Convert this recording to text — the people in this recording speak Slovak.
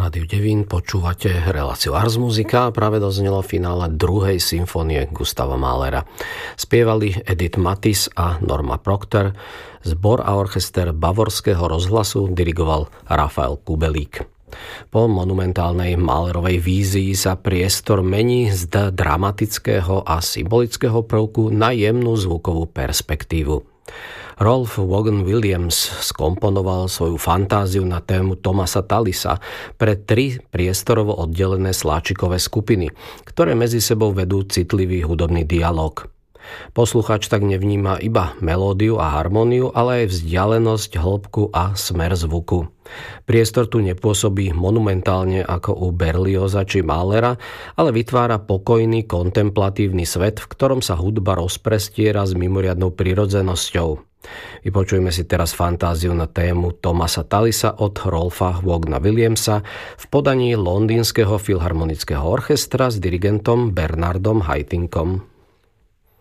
Rádiu Devín, počúvate reláciu Ars Musica a práve doznelo finále 2. symfónie Gustava Mahlera. Spievali Edith Mathis a Norma Proctor, zbor a orchester Bavorského rozhlasu dirigoval Rafael Kubelík. Po monumentálnej Mahlerovej vízii sa priestor mení z dramatického a symbolického prvku na jemnú zvukovú perspektívu. Rolf Vaughan Williams skomponoval svoju fantáziu na tému Thomasa Tallisa pre 3 priestorovo oddelené sláčikové skupiny, ktoré medzi sebou vedú citlivý hudobný dialog. Poslucháč tak nevníma iba melódiu a harmóniu, ale aj vzdialenosť, hĺbku a smer zvuku. Priestor tu nepôsobí monumentálne ako u Berlioza či Mahlera, ale vytvára pokojný, kontemplatívny svet, v ktorom sa hudba rozprestiera s mimoriadnou prirodzenosťou. Vypočujeme si teraz fantáziu na tému Thomasa Tallisa od Rolfa Vaughana Williamsa v podaní Londýnskeho filharmonického orchestra s dirigentom Bernardom Haitynkom.